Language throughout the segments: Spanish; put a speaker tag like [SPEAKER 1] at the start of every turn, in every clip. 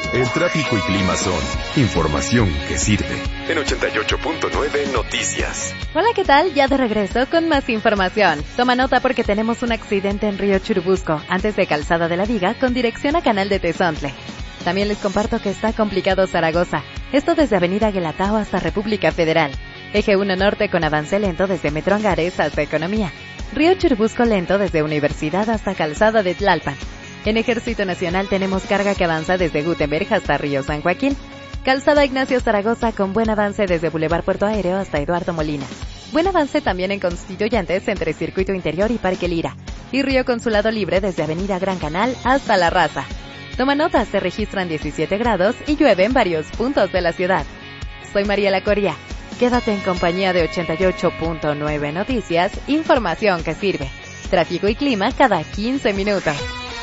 [SPEAKER 1] El tráfico y clima son información que sirve. En 88.9 Noticias.
[SPEAKER 2] Hola, ¿qué tal? Ya de regreso con más información. Toma nota porque tenemos un accidente en Río Churubusco, antes de Calzada de la Viga, con dirección a Canal de Tezontle. También les comparto que está complicado Zaragoza. Esto desde Avenida Guelatao hasta República Federal. Eje 1 Norte con avance lento desde Metro Angares hasta Economía. Río Churubusco lento desde Universidad hasta Calzada de Tlalpan. En Ejército Nacional tenemos carga que avanza desde Gutenberg hasta Río San Joaquín. Calzada Ignacio Zaragoza con buen avance desde Boulevard Puerto Aéreo hasta Eduardo Molina. Buen avance también en Constituyentes entre Circuito Interior y Parque Lira. Y Río Consulado Libre desde Avenida Gran Canal hasta La Raza. Toma nota, se registran 17 grados y llueve en varios puntos de la ciudad. Soy Mariela Coria. Quédate en compañía de 88.9 Noticias, información que sirve. Tráfico y clima cada 15 minutos.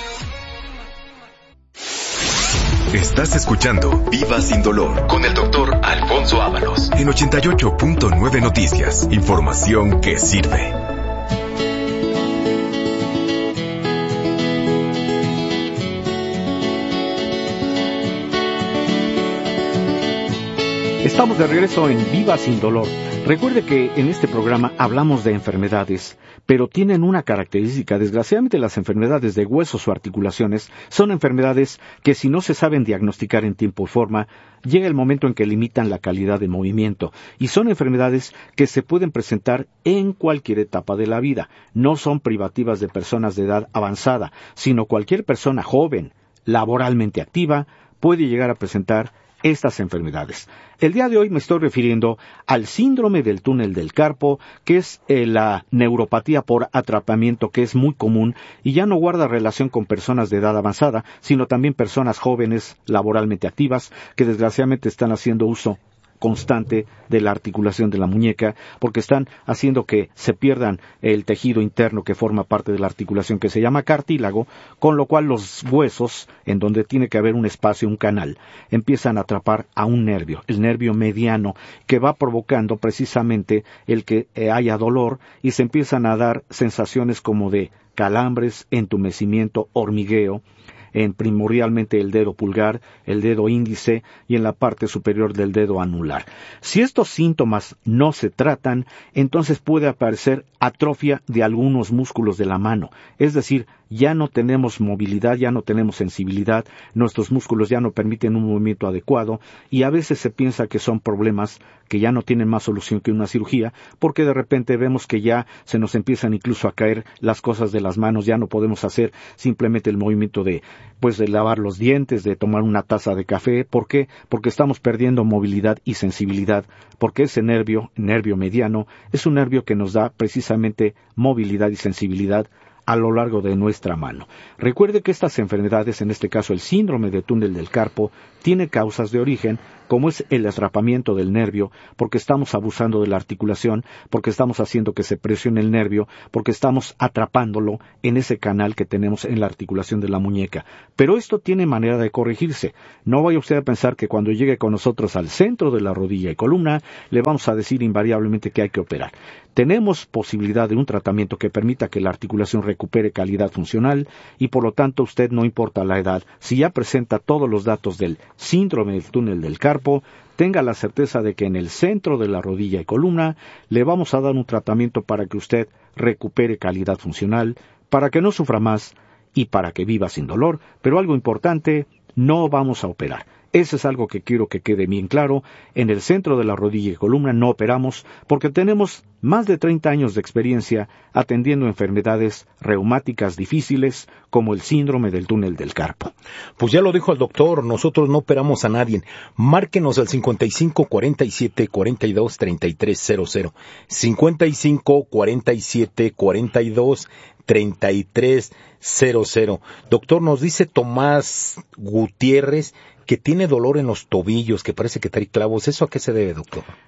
[SPEAKER 1] Estás escuchando Viva Sin Dolor con el doctor Alfonso Ábalos en 88.9 Noticias. Información que sirve.
[SPEAKER 3] Estamos de regreso en Viva Sin Dolor. Recuerde que en este programa hablamos de enfermedades, pero tienen una característica. Desgraciadamente, las enfermedades de huesos o articulaciones son enfermedades que, si no se saben diagnosticar en tiempo y forma, llega el momento en que limitan la calidad de movimiento. Y son enfermedades que se pueden presentar en cualquier etapa de la vida. No son privativas de personas de edad avanzada, sino cualquier persona joven, laboralmente activa, puede llegar a presentar estas enfermedades. El día de hoy me estoy refiriendo al síndrome del túnel del carpo, que es la neuropatía por atrapamiento, que es muy común y ya no guarda relación con personas de edad avanzada, sino también personas jóvenes laboralmente activas que desgraciadamente están haciendo uso constante de la articulación de la muñeca, porque están haciendo que se pierdan el tejido interno que forma parte de la articulación, que se llama cartílago, con lo cual los huesos, en donde tiene que haber un espacio, un canal, empiezan a atrapar a un nervio, el nervio mediano, que va provocando precisamente el que haya dolor y se empiezan a dar sensaciones como de calambres, entumecimiento, hormigueo, en primordialmente el dedo pulgar, el dedo índice y en la parte superior del dedo anular. Si estos síntomas no se tratan, entonces puede aparecer atrofia de algunos músculos de la mano, es decir, ya no tenemos movilidad, ya no tenemos sensibilidad, nuestros músculos ya no permiten un movimiento adecuado y a veces se piensa que son problemas que ya no tienen más solución que una cirugía, porque de repente vemos que ya se nos empiezan incluso a caer las cosas de las manos, ya no podemos hacer simplemente el movimiento de lavar los dientes, de tomar una taza de café. ¿Por qué? Porque estamos perdiendo movilidad y sensibilidad, porque ese nervio mediano, es un nervio que nos da precisamente movilidad y sensibilidad a lo largo de nuestra mano. Recuerde que estas enfermedades, en este caso el síndrome de túnel del carpo, tiene causas de origen, como es el atrapamiento del nervio, porque estamos abusando de la articulación, porque estamos haciendo que se presione el nervio, porque estamos atrapándolo en ese canal que tenemos en la articulación de la muñeca. Pero esto tiene manera de corregirse. No vaya usted a pensar que cuando llegue con nosotros al centro de la rodilla y columna, le vamos a decir invariablemente que hay que operar. Tenemos posibilidad de un tratamiento que permita que la articulación recupere calidad funcional y por lo tanto usted, no importa la edad, si ya presenta todos los datos del síndrome del túnel del carpo, tenga la certeza de que en el centro de la rodilla y columna le vamos a dar un tratamiento para que usted recupere calidad funcional, para que no sufra más y para que viva sin dolor. Pero algo importante, no vamos a operar. Eso es algo que quiero que quede bien claro. En el centro de la rodilla y columna no operamos porque tenemos más de 30 años de experiencia atendiendo enfermedades reumáticas difíciles como el síndrome del túnel del carpo.
[SPEAKER 4] Pues ya lo dijo el doctor, nosotros no operamos a nadie. Márquenos al 55 47 42 33 00. 55 47 42 33 00. Doctor, nos dice Tomás Gutiérrez que tiene dolor en los tobillos, que parece que trae clavos. ¿Eso a qué se debe, doctor?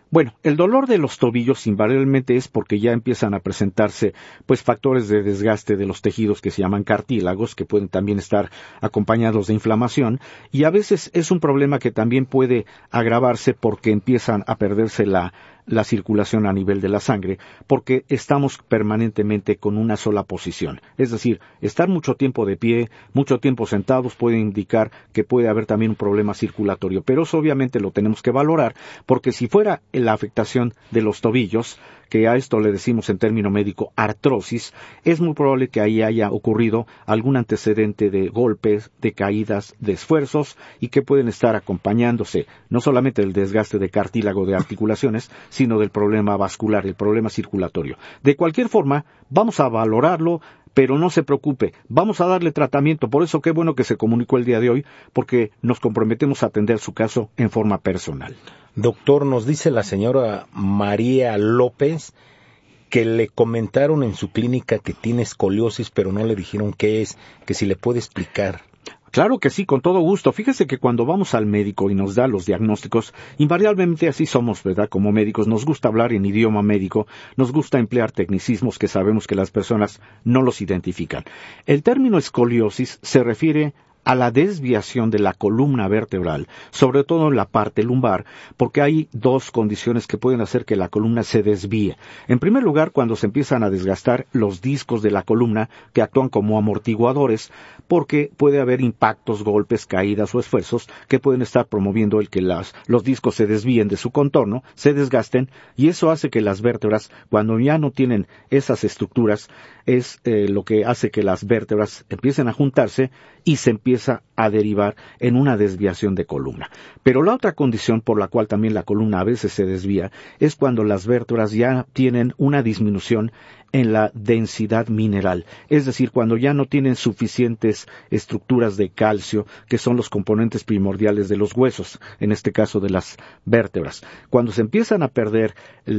[SPEAKER 3] Bueno, el dolor de los tobillos invariablemente es porque ya empiezan a presentarse pues factores de desgaste de los tejidos que se llaman cartílagos, que pueden también estar acompañados de inflamación, y a veces es un problema que también puede agravarse porque empiezan a perderse la circulación a nivel de la sangre, porque estamos permanentemente con una sola posición. Es decir, estar mucho tiempo de pie, mucho tiempo sentados puede indicar que puede haber también un problema circulatorio, pero eso obviamente lo tenemos que valorar, porque si fuera la afectación de los tobillos, que a esto le decimos en término médico artrosis, es muy probable que ahí haya ocurrido algún antecedente de golpes, de caídas, de esfuerzos, y que pueden estar acompañándose no solamente del desgaste de cartílago de articulaciones, sino del problema vascular, el problema circulatorio. De cualquier forma, vamos a valorarlo, pero no se preocupe, vamos a darle tratamiento. Por eso qué bueno que se comunicó el día de hoy, porque nos comprometemos a atender su caso en forma personal.
[SPEAKER 4] Doctor, nos dice la señora María López que le comentaron en su clínica que tiene escoliosis, pero no le dijeron qué es, que si le puede explicar.
[SPEAKER 3] Claro que sí, con todo gusto. Fíjese que cuando vamos al médico y nos da los diagnósticos, invariablemente así somos, ¿verdad? Como médicos, nos gusta hablar en idioma médico, nos gusta emplear tecnicismos que sabemos que las personas no los identifican. El término escoliosis se refiere a la desviación de la columna vertebral, sobre todo en la parte lumbar, porque hay dos condiciones que pueden hacer que la columna se desvíe. En primer lugar, cuando se empiezan a desgastar los discos de la columna, que actúan como amortiguadores, porque puede haber impactos, golpes, caídas o esfuerzos que pueden estar promoviendo el que los discos se desvíen de su contorno, se desgasten, y eso hace que las vértebras, cuando ya no tienen esas estructuras, es lo que hace que las vértebras empiecen a juntarse y se empieza a derivar en una desviación de columna. Pero la otra condición por la cual también la columna a veces se desvía es cuando las vértebras ya tienen una disminución en la densidad mineral, es decir, cuando ya no tienen suficientes estructuras de calcio, que son los componentes primordiales de los huesos, en este caso de las vértebras. Cuando se empiezan a perder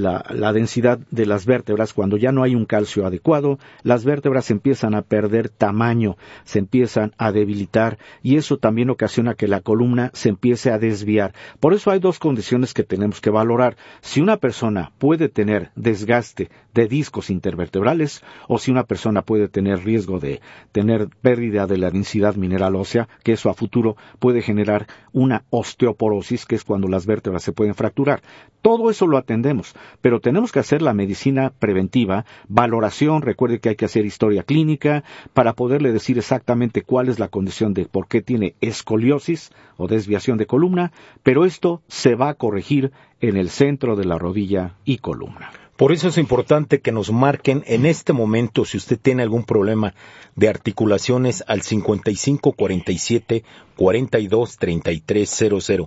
[SPEAKER 3] la densidad de las vértebras, cuando ya no hay un calcio adecuado, las vértebras empiezan a perder tamaño, se empiezan a debilitar, y eso también ocasiona que la columna se empiece a desviar. Por eso hay dos condiciones que tenemos que valorar: si una persona puede tener desgaste de discos intervertebrales, o si una persona puede tener riesgo de tener pérdida de la densidad mineral ósea, que eso a futuro puede generar una osteoporosis, que es cuando las vértebras se pueden fracturar. Todo eso lo atendemos, pero tenemos que hacer la medicina preventiva, valoración. Recuerde que hay que hacer historia clínica para poderle decir exactamente cuál es la condición de por qué tiene escoliosis o desviación de columna, pero esto se va a corregir en el centro de la rodilla y columna.
[SPEAKER 4] Por eso es importante que nos marquen en este momento si usted tiene algún problema de articulaciones al 5547-423300,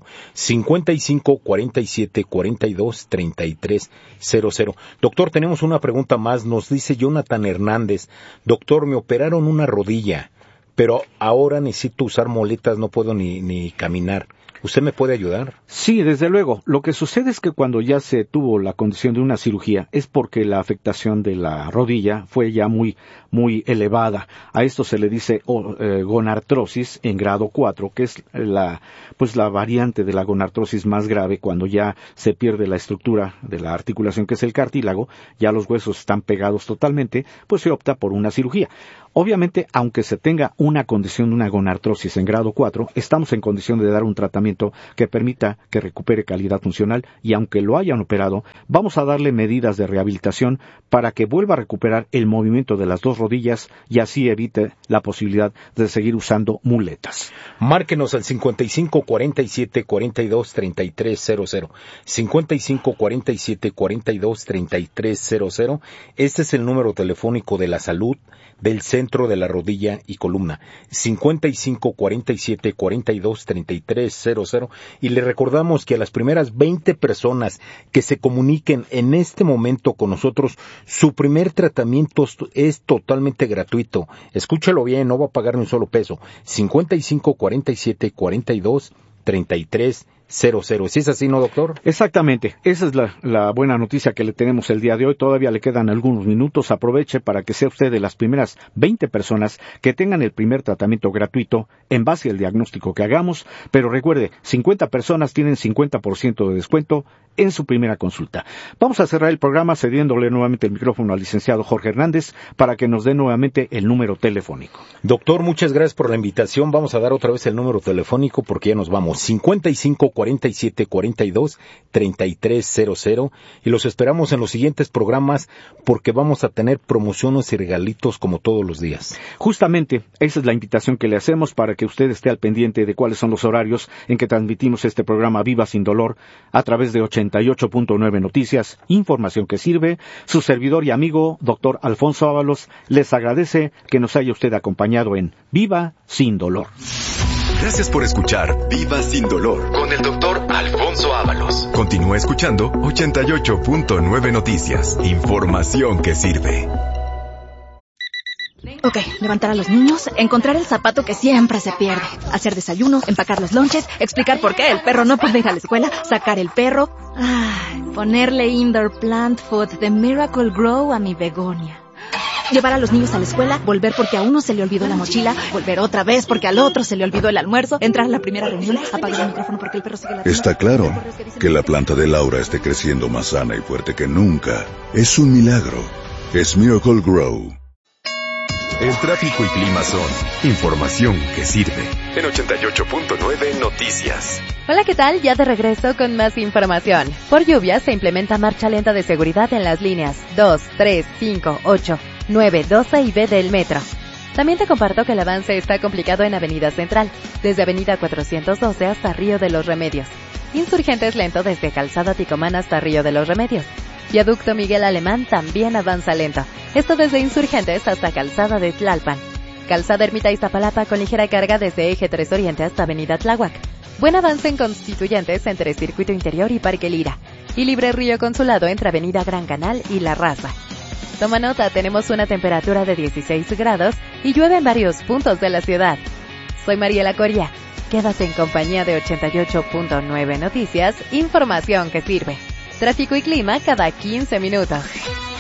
[SPEAKER 4] 5547-423300. Doctor, tenemos una pregunta más, nos dice Jonathan Hernández. Doctor, me operaron una rodilla, pero ahora necesito usar muletas, no puedo ni caminar. ¿Usted me puede ayudar?
[SPEAKER 3] Sí, desde luego. Lo que sucede es que cuando ya se tuvo la condición de una cirugía es porque la afectación de la rodilla fue ya muy elevada. A esto se le dice gonartrosis en grado 4, que es la variante de la gonartrosis más grave, cuando ya se pierde la estructura de la articulación, que es el cartílago, ya los huesos están pegados totalmente, pues se opta por una cirugía. Obviamente, aunque se tenga una condición de una gonartrosis en grado 4, estamos en condición de dar un tratamiento que permita que recupere calidad funcional, y aunque lo hayan operado, vamos a darle medidas de rehabilitación para que vuelva a recuperar el movimiento de las dos rodillas y así evite la posibilidad de seguir usando muletas.
[SPEAKER 4] Márquenos al 5547-423300, 5547-423300. Este es el número telefónico de la salud del centro de la rodilla y columna, 5547-423300, y le recordamos que a las primeras 20 personas que se comuniquen en este momento con nosotros, su primer tratamiento es totalmente gratuito. Escúchalo bien, no va a pagar ni un solo peso. 5547-423300. ¿Sí es así, no, doctor?
[SPEAKER 3] Exactamente. Esa es la buena noticia que le tenemos el día de hoy. Todavía le quedan algunos minutos. Aproveche para que sea usted de las primeras 20 personas que tengan el primer tratamiento gratuito en base al diagnóstico que hagamos. Pero recuerde, 50 personas tienen 50% de descuento en su primera consulta. Vamos a cerrar el programa cediéndole nuevamente el micrófono al licenciado Jorge Hernández para que nos dé nuevamente el número telefónico.
[SPEAKER 4] Doctor, muchas gracias por la invitación. Vamos a dar otra vez el número telefónico porque ya nos vamos. 55-47-42-3300 y los esperamos en los siguientes programas porque vamos a tener promociones y regalitos como todos los días.
[SPEAKER 3] Justamente, esa es la invitación que le hacemos para que usted esté al pendiente de cuáles son los horarios en que transmitimos este programa Viva Sin Dolor a través de 88.9 Noticias, información que sirve. Su servidor y amigo, doctor Alfonso Ábalos, les agradece que nos haya usted acompañado en Viva Sin Dolor.
[SPEAKER 1] Gracias por escuchar Viva Sin Dolor con el doctor Alfonso Ábalos. Continúa escuchando 88.9 Noticias, información que sirve.
[SPEAKER 5] Ok, levantar a los niños, encontrar el zapato que siempre se pierde, hacer desayuno, empacar los lonches, explicar por qué el perro no puede ir a la escuela, sacar el perro, ponerle indoor plant food de Miracle Grow a mi begonia. Llevar a los niños a la escuela, volver porque a uno se le olvidó la mochila, volver otra vez porque al otro se le olvidó el almuerzo, entrar a la primera reunión, apagar el micrófono porque el perro sigue ladrando.
[SPEAKER 6] Está claro que la planta de Laura esté creciendo más sana y fuerte que nunca. Es un milagro. Es Miracle Grow.
[SPEAKER 1] El tráfico y clima son información que sirve. En 88.9 Noticias.
[SPEAKER 2] Hola, ¿qué tal? Ya de regreso con más información. Por lluvias se implementa marcha lenta de seguridad en las líneas 2, 3, 5, 8, 9, 12 y B del metro. También te comparto que el avance está complicado en Avenida Central, desde Avenida 412 hasta Río de los Remedios. Insurgentes lento desde Calzada Ticomán hasta Río de los Remedios. Viaducto Miguel Alemán también avanza lento. Esto desde Insurgentes hasta Calzada de Tlalpan. Calzada Ermita Iztapalapa con ligera carga desde Eje 3 Oriente hasta Avenida Tláhuac. Buen avance en Constituyentes entre Circuito Interior y Parque Lira. Y Libre Río Consulado entre Avenida Gran Canal y La Raza. Toma nota, tenemos una temperatura de 16 grados y llueve en varios puntos de la ciudad. Soy Mariela Coria. Quédate en compañía de 88.9 Noticias, información que sirve. Tráfico y clima cada 15 minutos.